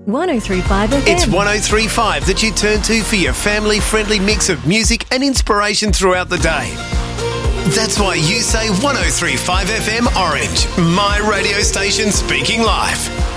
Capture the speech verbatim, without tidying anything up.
one oh three point five F M. It's one oh three point five that you turn to for your family-friendly mix of music and inspiration throughout the day. That's why you say one oh three point five F M Orange, my radio station speaking life.